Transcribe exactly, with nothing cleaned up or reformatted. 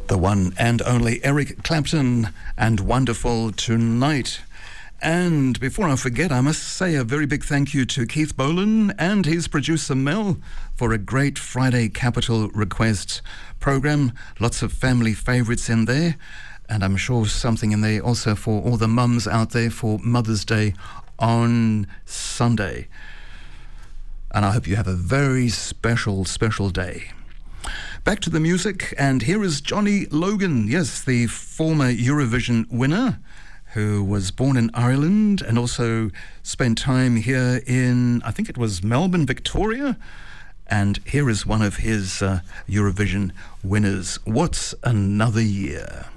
The one and only Eric Clapton and Wonderful Tonight. And before I forget, I must say a very big thank you to Keith Bolan and his producer Mel for a great Friday Capital Request program. Lots of family favourites in there, and I'm sure something in there also for all the mums out there for Mother's Day on Sunday. And I hope you have a very special, special day. Back to the music, and here is Johnny Logan, yes, the former Eurovision winner, who was born in Ireland and also spent time here in, I think it was Melbourne, Victoria. And here is one of his uh, Eurovision winners, What's Another Year?